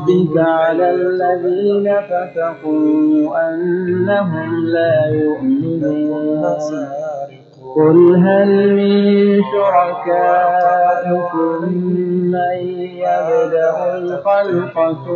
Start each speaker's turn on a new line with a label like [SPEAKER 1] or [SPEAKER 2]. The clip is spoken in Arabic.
[SPEAKER 1] ربك على الذين فسقوا أنهم لا يؤمنون قل هل من شركائكم من يبدأ الخلق